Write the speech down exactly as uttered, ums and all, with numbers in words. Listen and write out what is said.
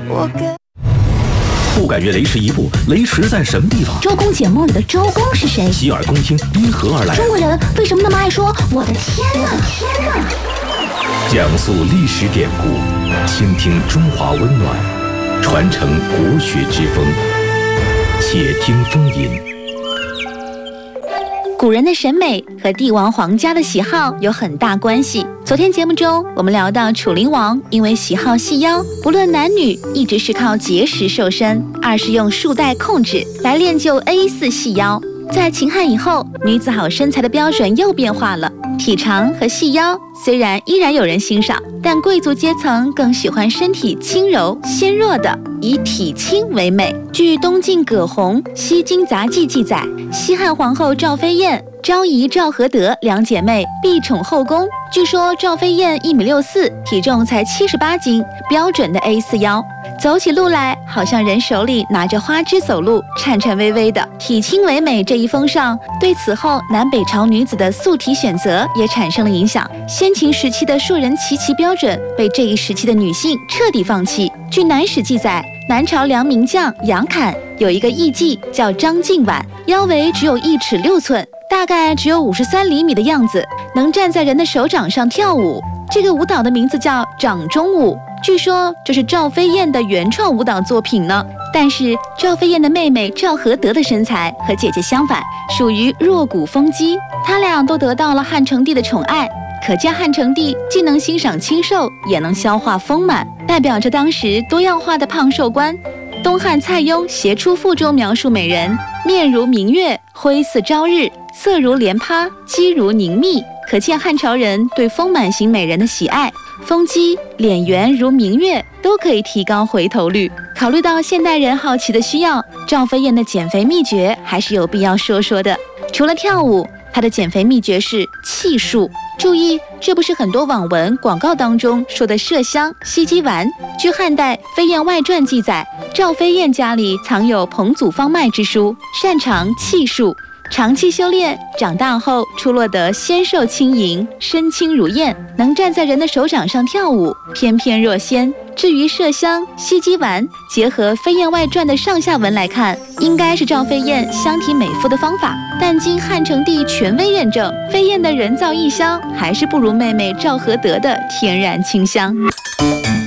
我给。 不敢越雷池一步，雷池在什么地方？ 周公解梦里的周公是谁？ 洗耳恭听，因何而来？ 中国人为什么那么爱说我的天哪？天哪！ 讲述历史典故，倾听中华温暖，传承国学之风。且听风吟。 古人的审美和帝王皇家的喜好有很大关系。昨天节目中，我们聊到楚灵王因为喜好细腰，不论男女，一直是靠节食瘦身，二是用束带控制来练就 A 四 细腰。在秦汉以后，女子好身材的标准又变化了，体长和细腰虽然依然有人欣赏，但贵族阶层更喜欢身体轻柔纤弱的，以体轻为美。据东晋葛洪《西京杂记》记载，西汉皇后赵飞燕、昭仪赵合德两姐妹必宠后宫。据说赵飞燕一米六四，体重才七十八斤，标准的 A 四 腰，走起路来好像人手里拿着花枝走路，颤颤巍巍的。体轻为美这一风尚，对此后南北朝女子的素体选择也产生了影响。先秦时期的硕人齐齐标准被这一时期的女性彻底放弃。据南史记载，南朝梁名将杨侃有一个艺妓叫张静婉，腰围只有一尺六寸，大概只有五十三厘米的样子，能站在人的手掌上跳舞。这个舞蹈的名字叫掌中舞，据说这是赵飞燕的原创舞蹈作品呢。但是赵飞燕的妹妹赵合德的身材和姐姐相反，属于弱骨丰肌，她俩都得到了汉成帝的宠爱。可见汉成帝既能欣赏清瘦，也能消化丰满，代表着当时多样化的胖瘦观。东汉蔡邕《协出赋》中描述美人面如明月，辉似朝日，色如莲葩，肌如凝蜜，可见汉朝人对丰满型美人的喜爱。丰肌、脸圆如明月都可以提高回头率。考虑到现代人好奇的需要，赵飞燕的减肥秘诀还是有必要说说的。除了跳舞，她的减肥秘诀是气术。注意，这不是很多网文广告当中说的麝香、西鸡丸。据汉代《飞燕外传》记载，赵飞燕家里藏有彭祖方脉之书，擅长气术。长期修炼，长大后出落得纤瘦轻盈，身轻如燕，能站在人的手掌上跳舞，翩翩若仙。至于麝香、西鸡丸，结合《飞燕外传》的上下文来看，应该是赵飞燕香体美肤的方法。但经汉成帝权威认证，飞燕的人造异香还是不如妹妹赵合德的天然清香。